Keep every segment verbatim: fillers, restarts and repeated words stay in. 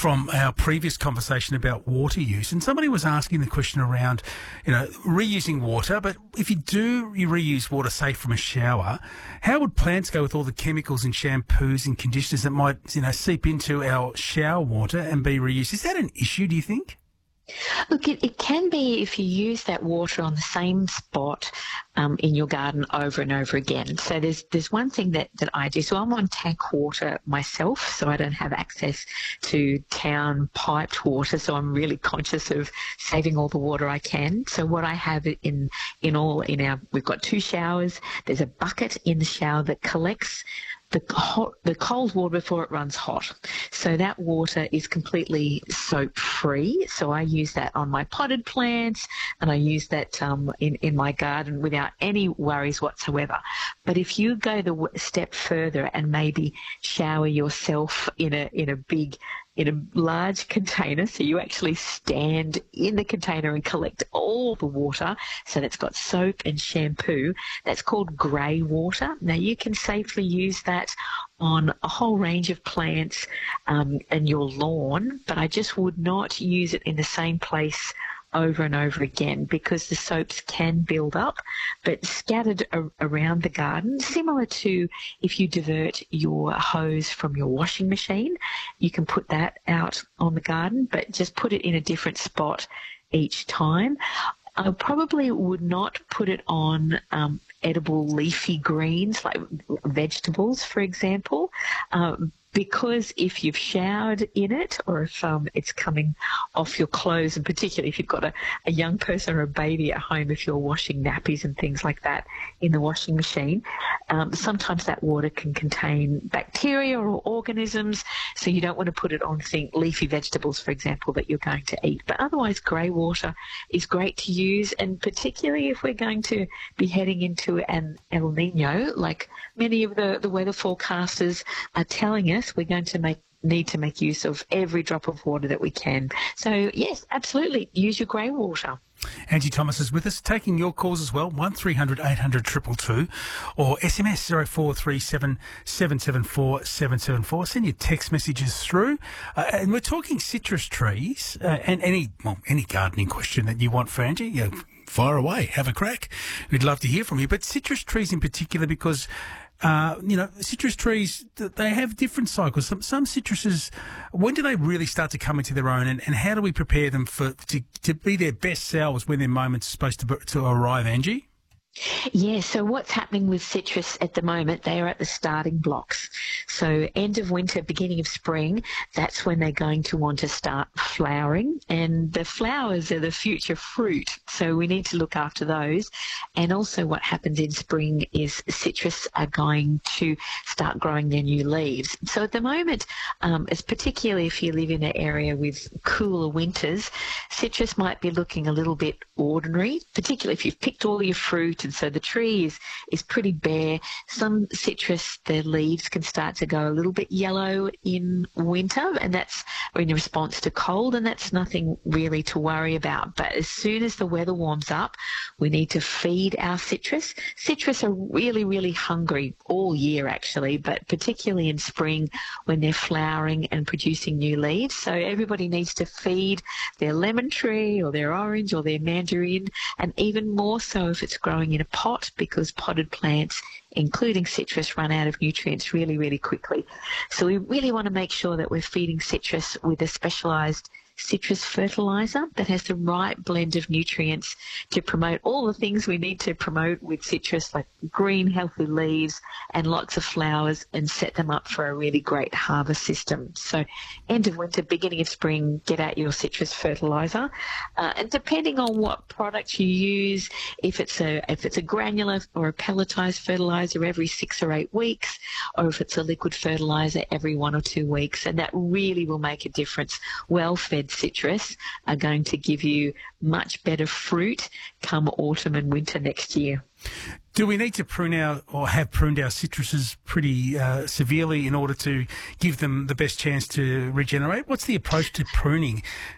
from our previous conversation about water use, and somebody was asking the question around, you know, reusing water, but if you do you reuse water, say, from a shower, how would plants go with all the chemicals in shampoos and conditioners that might, you know, seep into our shower water and be reused? Is that an issue, do you think? Look, it, it can be if you use that water on the same spot um, in your garden over and over again. So there's there's one thing that, that I do. So I'm on tank water myself, so I don't have access to town piped water. So I'm really conscious of saving all the water I can. So what I have in in all in our we've got two showers. There's a bucket in the shower that collects the hot, the cold water before it runs hot. So that water is completely soap free. So I use that on my potted plants, and I use that um, in, in my garden without any worries whatsoever. But if you go the w- step further and maybe shower yourself in a in a big in a large container, so you actually stand in the container and collect all the water, so that's got soap and shampoo, that's called grey water. Now, you can safely use that on a whole range of plants um, in your lawn, but I just would not use it in the same place over and over again, because the soaps can build up, but scattered a- around the garden, similar to if you divert your hose from your washing machine, you can put that out on the garden, but just put it in a different spot each time. I probably would not put it on um, edible leafy greens like vegetables, for example, um, because if you've showered in it, or if um, it's coming off your clothes, and particularly if you've got a, a young person or a baby at home, if you're washing nappies and things like that in the washing machine, um, sometimes that water can contain bacteria or organisms, so you don't want to put it on thing, leafy vegetables, for example, that you're going to eat. But otherwise, grey water is great to use, and particularly if we're going to be heading into an El Nino, like many of the, the weather forecasters are telling us, we're going to make need to make use of every drop of water that we can. So, yes, absolutely, use your grey water. Angie Thomas is with us, taking your calls as well, one three hundred eight hundred two two two, or S M S zero four three seven seven seven four seven seven four. Send your text messages through. Uh, and we're talking citrus trees uh, and any well, any gardening question that you want for Angie. You know, fire away, have a crack. We'd love to hear from you. But citrus trees in particular, because Uh, you know, citrus trees, they have different cycles. Some, some citruses, when do they really start to come into their own, and, and how do we prepare them for to, to be their best selves when their moment's supposed to, to arrive, Angie? Yeah, so what's happening with citrus at the moment, they are at the starting blocks. So end of winter, beginning of spring, that's when they're going to want to start flowering. And the flowers are the future fruit, so we need to look after those. And also what happens in spring is citrus are going to start growing their new leaves. So at the moment, um, it's particularly if you live in an area with cooler winters, citrus might be looking a little bit ordinary, particularly if you've picked all your fruit, and so the tree is, is pretty bare. Some citrus, their leaves can start to go a little bit yellow in winter, and that's in response to cold, and that's nothing really to worry about. But as soon as the weather warms up, we need to feed our citrus. Citrus are really, really hungry all year, actually, but particularly in spring when they're flowering and producing new leaves. So everybody needs to feed their lemon tree or their orange or their mandarin, and even more so if it's growing in a pot, because potted plants, including citrus, run out of nutrients really, really quickly. So we really want to make sure that we're feeding citrus with a specialised citrus fertiliser that has the right blend of nutrients to promote all the things we need to promote with citrus, like green, healthy leaves and lots of flowers, and set them up for a really great harvest system. So end of winter, beginning of spring, get out your citrus fertiliser. Uh, and depending on what product you use, if it's a if it's a granular or a pelletised fertiliser every six or eight weeks, or if it's a liquid fertiliser every one or two weeks, and that really will make a difference. Well-fed citrus are going to give you much better fruit come autumn and winter next year. Do we need to prune our, or have pruned our citruses pretty uh, severely in order to give them the best chance to regenerate? What's the approach to pruning?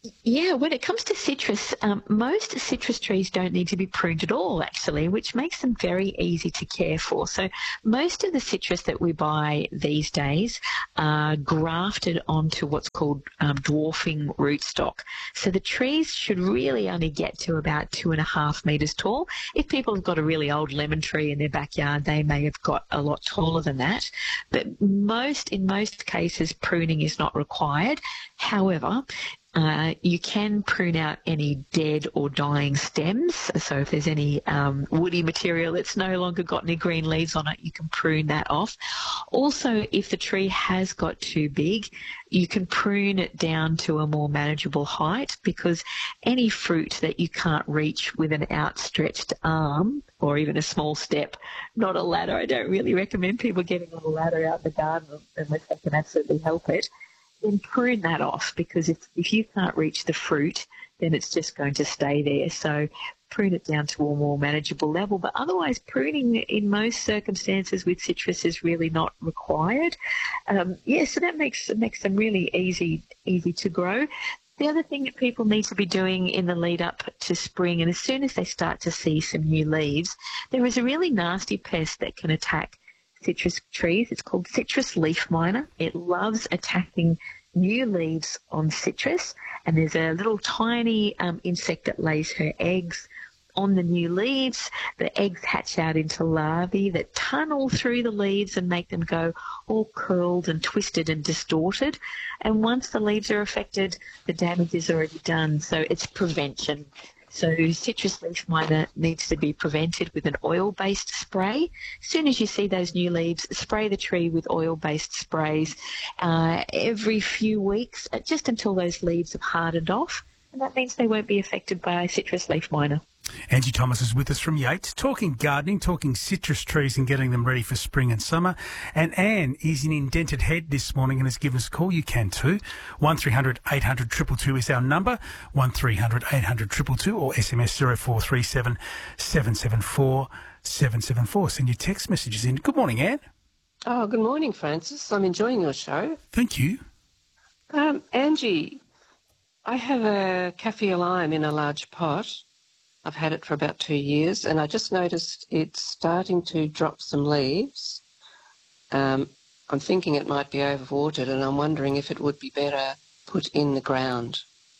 Yeah, when it comes to citrus, um, most citrus trees don't need to be pruned at all, actually, which makes them very easy to care for. So most of the citrus that we buy these days are grafted onto what's called um, dwarfing rootstock. So the trees should really only get to about two and a half metres tall. If people have got a really old lemon tree in their backyard, they may have got a lot taller than that. But most, in most cases, pruning is not required. However, Uh, you can prune out any dead or dying stems. So if there's any um, woody material that's no longer got any green leaves on it, you can prune that off. Also, if the tree has got too big, you can prune it down to a more manageable height, because any fruit that you can't reach with an outstretched arm or even a small step, not a ladder. I don't really recommend people getting on a ladder out in the garden unless they can absolutely help it. Then prune that off, because if, if you can't reach the fruit, then it's just going to stay there. So prune it down to a more manageable level. But otherwise, pruning in most circumstances with citrus is really not required. Um, yeah, so that makes makes them really easy easy to grow. The other thing that people need to be doing in the lead up to spring, and as soon as they start to see some new leaves, there is a really nasty pest that can attack citrus trees. It's called citrus leaf miner. It loves attacking new leaves on citrus, and there's a little tiny um, insect that lays her eggs on the new leaves. The eggs hatch out into larvae that tunnel through the leaves and make them go all curled and twisted and distorted. And once the leaves are affected, the damage is already done. So it's prevention. So citrus leaf miner needs to be prevented with an oil-based spray. As soon as you see those new leaves, spray the tree with oil-based sprays uh, every few weeks, just until those leaves have hardened off. And that means they won't be affected by citrus leaf miner. Angie Thomas is with us from Yates, talking gardening, talking citrus trees and getting them ready for spring and summer. And Anne is in Indented Head this morning and has given us a call. You can too. one three hundred eight hundred two two two is our number, one three hundred eight hundred two two two, or S M S zero four three seven seven seven four seven seven four. Send your text messages in. Good morning, Anne. Oh, good morning, Francis. I'm enjoying your show. Thank you. Um, Angie, I have a kaffir lime in a large pot. I've had it for about two years, and I just noticed it's starting to drop some leaves. Um, I'm thinking it might be overwatered, and I'm wondering if it would be better put in the ground.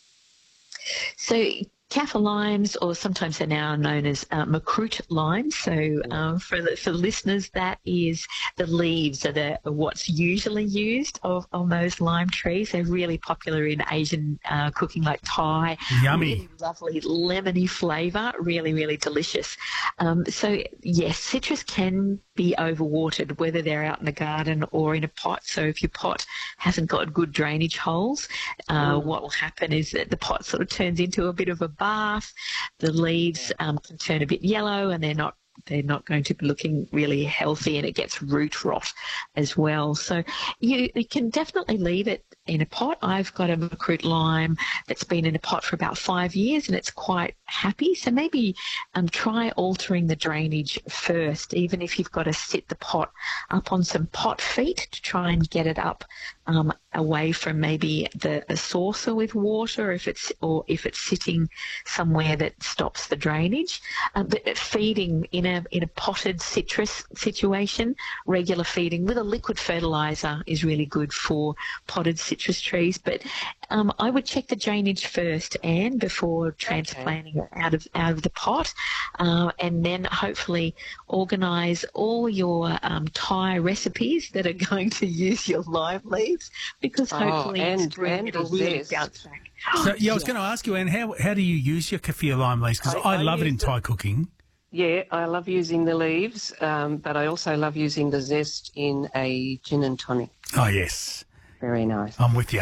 So kaffir limes, or sometimes they're now known as uh, macroot limes. So um, for the, for the listeners, that is the leaves are the what's usually used of on those lime trees. They're really popular in Asian uh, cooking, like Thai. Yummy. Really lovely lemony flavour. Really, really delicious. Um, so yes, citrus can be overwatered, whether they're out in the garden or in a pot. So if your pot hasn't got good drainage holes, uh, mm. what will happen is that the pot sort of turns into a bit of a bath. The leaves um, can turn a bit yellow, and they're not they're not going to be looking really healthy, and it gets root rot as well. So you, you can definitely leave it in a pot. I've got a macroot lime that's been in a pot for about five years and it's quite happy. So maybe um, try altering the drainage first, even if you've got to sit the pot up on some pot feet to try and get it up um, away from maybe the a saucer with water, if it's or if it's sitting somewhere that stops the drainage. Uh, but feeding in a in a potted citrus situation, regular feeding with a liquid fertiliser is really good for potted citrus trees. But um, I would check the drainage first, Anne, before transplanting okay. it out of out of the pot, uh, and then hopefully organise all your um, Thai recipes that are going to use your lime leaves, because hopefully oh, and, in spring and it'll really zest. bounce back. So, yeah, I was going to ask you, Anne, how how do you use your kaffir lime leaves? Because I, I, I love I it in the, Thai cooking. Yeah, I love using the leaves, um, but I also love using the zest in a gin and tonic. Oh, yes. Very nice. I'm with you.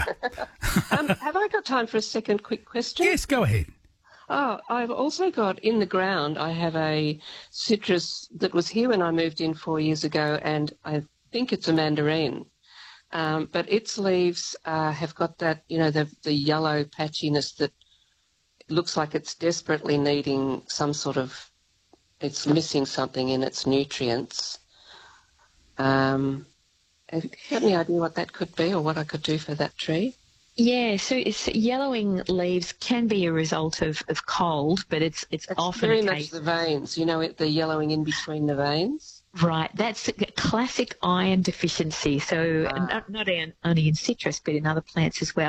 um, have I got time for a second quick question? Yes, go ahead. Oh, I've also got in the ground, I have a citrus that was here when I moved in four years ago, and I think it's a mandarin. Um, but its leaves uh, have got that, you know, the, the yellow patchiness that looks like it's desperately needing some sort of, it's missing something in its nutrients. Um, have you got any idea what that could be or what I could do for that tree? Yeah, so it's, yellowing leaves can be a result of, of cold, but it's it's It's often very a much case. the veins, you know, it, the yellowing in between the veins. Right, that's a classic iron deficiency. So Ah. not, not in- only in citrus, but in other plants as well.